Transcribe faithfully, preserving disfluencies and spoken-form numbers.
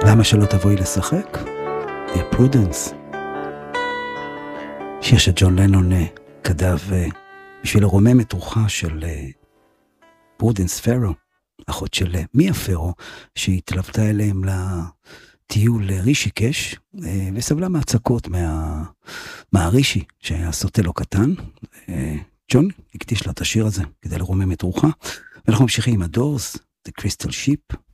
למה שלא תבואי לשחק? Dear Prudence. שיר שג'ון לנון כתב בשביל לרומם את רוחה של פרודנס פרו, אחות של מיה פרו, שהתלוותה אליהם לטיול רישיקש, וסבלה מהצקות מה... מהרישי שהיה סוטה לו קטן. ג'ון הקדיש לה את השיר הזה כדי לרומם את רוחה, ואנחנו ממשיכים עם הדורס, The Crystal Ship.